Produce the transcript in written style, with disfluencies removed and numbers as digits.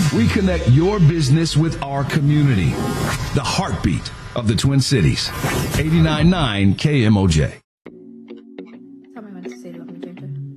We connect your business with our community. The heartbeat of the Twin Cities. 89.9 KMOJ. Tell me when to say love me, Ginger.